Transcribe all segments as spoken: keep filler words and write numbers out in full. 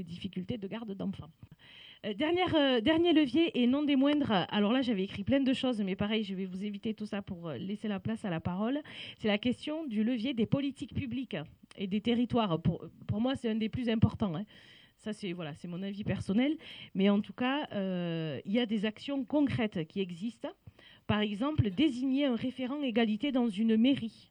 les difficultés de garde d'enfants. Euh, dernière, euh, dernier levier, et non des moindres, alors là j'avais écrit plein de choses, mais pareil, je vais vous éviter tout ça pour laisser la place à la parole, c'est la question du levier des politiques publiques et des territoires. Pour, pour moi, c'est un des plus importants. Hein. Ça, c'est, voilà, c'est mon avis personnel, mais en tout cas, euh, il y a des actions concrètes qui existent. Par exemple, désigner un référent égalité dans une mairie.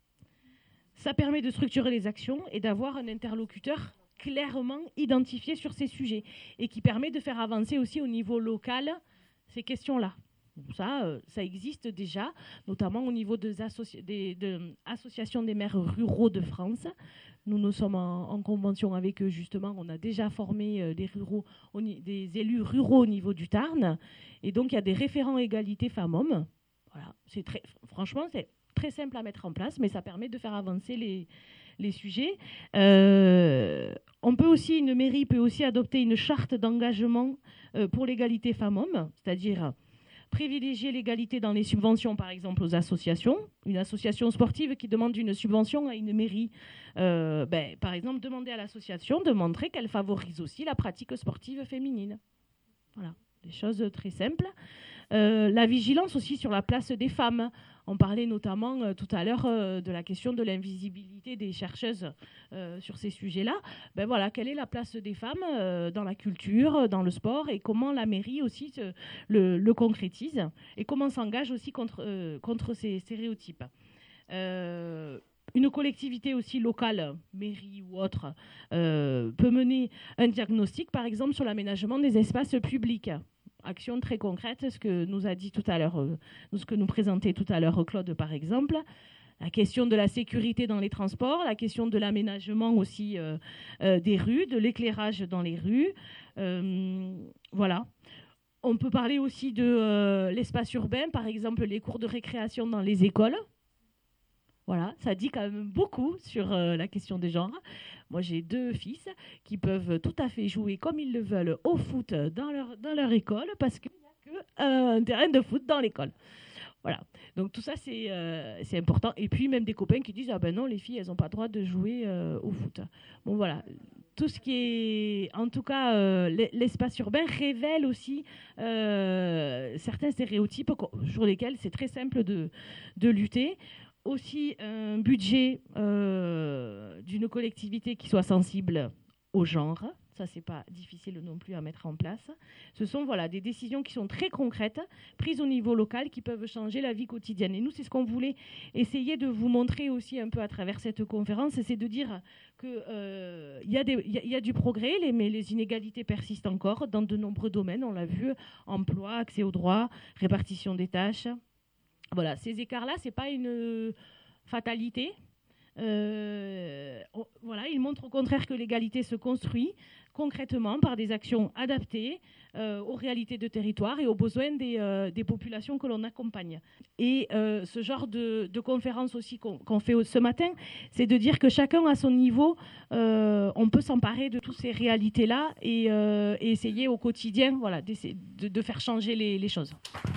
Ça permet de structurer les actions et d'avoir un interlocuteur clairement identifié sur ces sujets et qui permet de faire avancer aussi au niveau local ces questions-là. Ça, euh, ça existe déjà, notamment au niveau des, associ- des de, associations des maires ruraux de France. Nous, nous sommes en, en convention avec eux, justement. On a déjà formé euh, des, ruraux, au, des élus ruraux au niveau du Tarn. Et donc, il y a des référents égalité femmes-hommes. Voilà. C'est très, franchement, c'est très simple à mettre en place, mais ça permet de faire avancer les, les sujets. Euh, on peut aussi, une mairie peut aussi adopter une charte d'engagement euh, pour l'égalité femmes-hommes, c'est-à-dire privilégier l'égalité dans les subventions, par exemple, aux associations. Une association sportive qui demande une subvention à une mairie, euh, ben, par exemple, demander à l'association de montrer qu'elle favorise aussi la pratique sportive féminine. Voilà, des choses très simples. Euh, la vigilance aussi sur la place des femmes. On parlait notamment euh, tout à l'heure euh, de la question de l'invisibilité des chercheuses euh, sur ces sujets-là. Ben voilà, quelle est la place des femmes euh, dans la culture, dans le sport, et comment la mairie aussi se, le, le concrétise, et comment s'engage aussi contre, euh, contre ces stéréotypes. Euh, Une collectivité aussi locale, mairie ou autre, euh, peut mener un diagnostic, par exemple, sur l'aménagement des espaces publics. Action très concrète, ce que nous a dit tout à l'heure, euh, ce que nous présentait tout à l'heure Claude, par exemple. La question de la sécurité dans les transports, la question de l'aménagement aussi euh, euh, des rues, de l'éclairage dans les rues. Euh, voilà. On peut parler aussi de euh, l'espace urbain, par exemple les cours de récréation dans les écoles. Voilà, ça dit quand même beaucoup sur euh, la question des genres. Moi, j'ai deux fils qui peuvent tout à fait jouer comme ils le veulent au foot dans leur, dans leur école parce qu'il n'y a qu'un terrain de foot dans l'école. Voilà. Donc tout ça, c'est, euh, c'est important. Et puis même des copains qui disent « Ah ben non, les filles, elles n'ont pas le droit de jouer euh, au foot. » Bon, voilà. Tout ce qui est, en tout cas, euh, l'espace urbain révèle aussi euh, certains stéréotypes sur lesquels c'est très simple de, de lutter. Aussi un budget euh, d'une collectivité qui soit sensible au genre. Ça, c'est pas difficile non plus à mettre en place. Ce sont voilà, des décisions qui sont très concrètes, prises au niveau local, qui peuvent changer la vie quotidienne. Et nous, c'est ce qu'on voulait essayer de vous montrer aussi un peu à travers cette conférence, c'est de dire qu'il euh, y, y, y a du progrès, les, mais les inégalités persistent encore dans de nombreux domaines. On l'a vu, emploi, accès aux droits, répartition des tâches. Voilà, ces écarts-là, ce n'est pas une fatalité. Euh, on, voilà, ils montrent au contraire que l'égalité se construit concrètement par des actions adaptées euh, aux réalités de territoire et aux besoins des, euh, des populations que l'on accompagne. Et euh, ce genre de, de conférence aussi qu'on, qu'on fait ce matin, c'est de dire que chacun à son niveau, euh, on peut s'emparer de toutes ces réalités-là et, euh, et essayer au quotidien voilà, de, de faire changer les, les choses.